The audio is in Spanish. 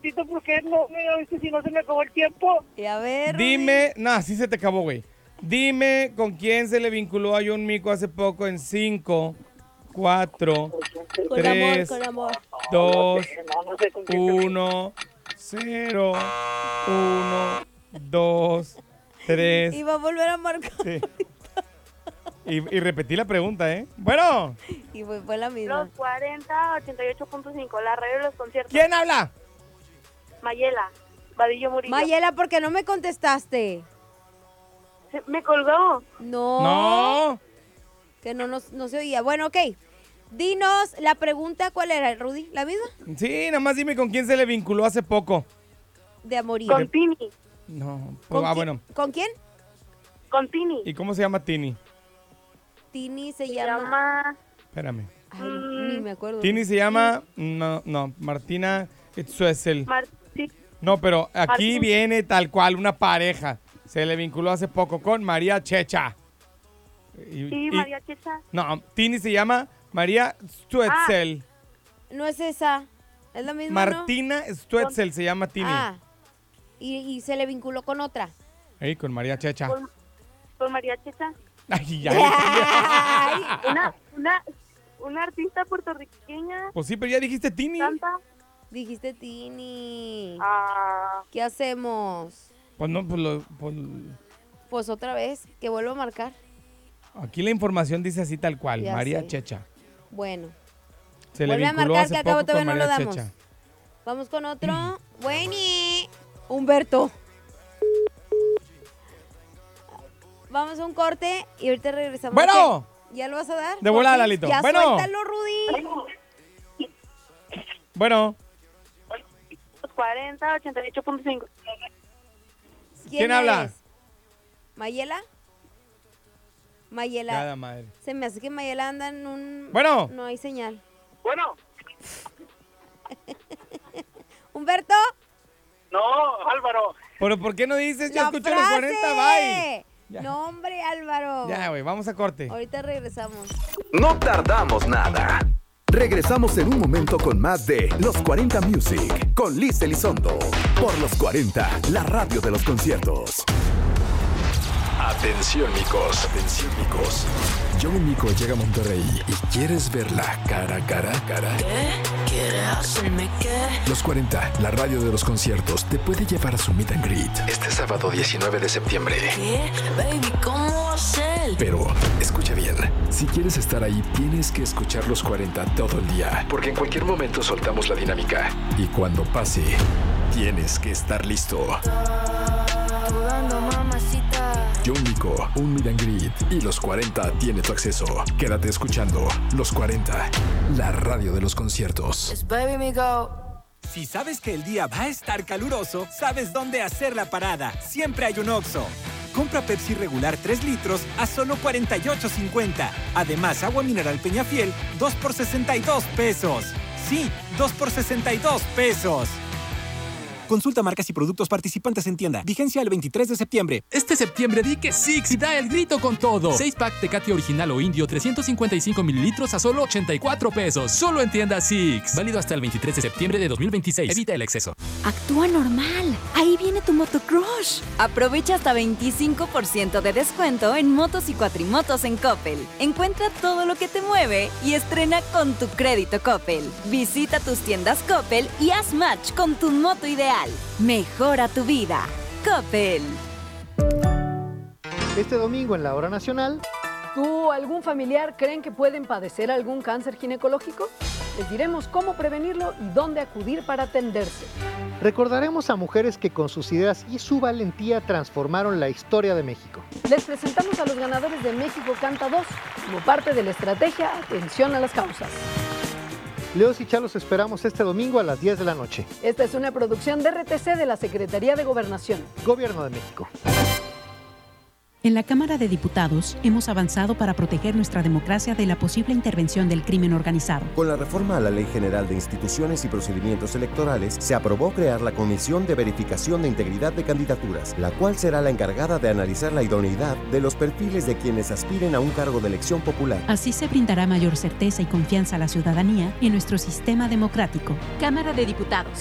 ratito porque no me dice si no se me acabó el tiempo. Y a ver, Dime, no, sí se te acabó, güey. Dime con quién se le vinculó a John Mico hace poco en 5, 4, con 3, amor, con amor. 2, No sé con quién. 1, 0, 1, 2, 3. Y va a volver a marcar. Sí. Y repetí la pregunta, ¿eh? Bueno, Y fue la misma. Los 40, 88.5, la radio de los conciertos. ¿quién habla? Mayela, Vadillo Murillo. Mayela, ¿por qué no me contestaste? Me colgó. No. No. Que no se oía. Bueno, ok. Dinos la pregunta, ¿cuál era, Rudy? ¿La misma? Sí, nada más dime con quién se le vinculó hace poco. De amorío. Con Tini. No, pues, ¿Con quién? bueno. ¿Con quién? Con Tini. ¿Y cómo se llama Tini? Tini se Se llama... llama... Espérame. Ay, ni me acuerdo. Tini se llama... No, Martina Suessel. Sí. No, pero aquí Martín. viene tal cual una pareja. Se le vinculó hace poco con María Checha. Sí, María Checha. No, Tini se llama María Stuetzel. No es esa. Es la misma, Martina Stuetzel se llama Tini. ¿no? Ah. Y se le vinculó con otra. Ey, con María Checha. Con María Checha. Ay, ya. Una artista puertorriqueña. Pues sí, pero ya dijiste Tini. Santa. Dijiste Tini. Ah, ¿Qué hacemos? Pues no, Pues otra vez, que vuelva a marcar. aquí la información dice así tal cual. Ya María sé. Checha. Bueno, Se le vuelve a vinculó marcar, hace que al cabo poco todavía con no lo María damos. Checha. Vamos con otro. Bueni. Humberto. Vamos a un corte y ahorita regresamos. ¡Bueno! ¿Qué? ¿Ya lo vas a dar? De volada, Por fin. Lalito. Ya Bueno. suéltalo, Rudy. Bueno, 40, 88.5. ¿Quién habla? es? ¿Mayela? Mayela. cada madre. Se me hace que Mayela anda en un... Bueno. No hay señal. Bueno. ¿Humberto? No, Álvaro. ¿Pero por qué no dices ya ¡La escucho los frase! 40, bye? Ya. No, hombre, Álvaro. Ya, güey, vamos a corte. Ahorita regresamos. No tardamos nada. Regresamos en un momento con más de Los 40 Music con Liz Elizondo. Por Los 40, la radio de los conciertos. Atención, micos. Atención, micos. John Mico llega a Monterrey y quieres verla cara a cara. ¿Qué? ¿Quieres hacerme qué? Los 40, la radio de los conciertos, te puede llevar a su meet and greet este sábado 19 de septiembre. ¿Qué? Baby, ¿cómo va a ser? Pero, escucha bien, si quieres estar ahí, tienes que escuchar Los 40 todo el día, porque en cualquier momento soltamos la dinámica. Y cuando pase, tienes que estar listo. Sudando, mamacita. John Mico, un meet and greet y Los 40 tiene tu acceso. Quédate escuchando Los 40, la radio de los conciertos. It's baby me go. Si sabes que el día va a estar caluroso, sabes dónde hacer la parada. Siempre hay un Oxxo. Compra Pepsi regular 3 litros a solo $48.50. Además, agua mineral Peñafiel, 2 por $62. Sí, 2 por $62. Consulta marcas y productos participantes en tienda. Vigencia el 23 de septiembre. Este septiembre di que Six y da el grito con todo. 6-pack Tecate original o indio 355 mililitros a solo $84. Solo en tienda Six. Válido hasta el 23 de septiembre de 2026. Evita el exceso. Actúa normal. Ahí viene tu motocrush. Aprovecha hasta 25% de descuento en motos y cuatrimotos en Coppel. Encuentra todo lo que te mueve y estrena con tu crédito Coppel. Visita tus tiendas Coppel y haz match con tu moto ideal. Mejora tu vida. Coppel. Este domingo en la Hora Nacional. ¿Tú o algún familiar creen que pueden padecer algún cáncer ginecológico? Les diremos cómo prevenirlo y dónde acudir para atenderse. Recordaremos a mujeres que con sus ideas y su valentía transformaron la historia de México. Les presentamos a los ganadores de México Canta 2 como parte de la estrategia Atención a las Causas. Leos y Chalos esperamos este domingo a las 10 de la noche. Esta es una producción de RTC de la Secretaría de Gobernación. Gobierno de México. En la Cámara de Diputados hemos avanzado para proteger nuestra democracia de la posible intervención del crimen organizado. Con la reforma a la Ley General de Instituciones y Procedimientos Electorales, se aprobó crear la Comisión de Verificación de Integridad de Candidaturas, la cual será la encargada de analizar la idoneidad de los perfiles de quienes aspiren a un cargo de elección popular. Así se brindará mayor certeza y confianza a la ciudadanía en nuestro sistema democrático. Cámara de Diputados.